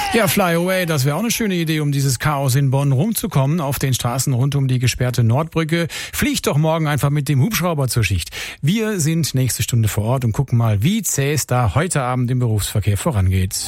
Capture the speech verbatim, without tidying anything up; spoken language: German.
Ja, Fly Away, das wäre auch eine schöne Idee, um dieses Chaos in Bonn rumzukommen. Auf den Straßen rund um die gesperrte Nordbrücke. Fliegt doch morgen einfach mit dem Hubschrauber zur Schicht. Wir sind nächste Stunde vor Ort und gucken mal, wie zäh es da heute Abend im Berufsverkehr vorangeht.